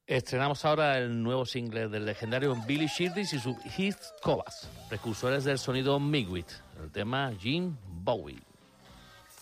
Estrenamos ahora el nuevo single del legendario Billy Sheardis y sus Heath Cobas, precursores del sonido Migwit, el tema Jim Bowie.